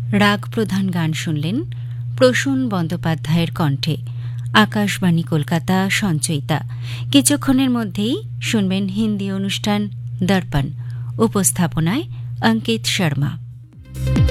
রাগ প্রধান গান শুনলেন প্রসূন বন্দ্যোপাধ্যায়ের কণ্ঠে। আকাশবাণী কলকাতা সঞ্চয়িতা। কিছুক্ষণের মধ্যেই শুনবেন হিন্দি অনুষ্ঠান দর্পণ। উপস্থাপনায় অঙ্কিত শর্মা।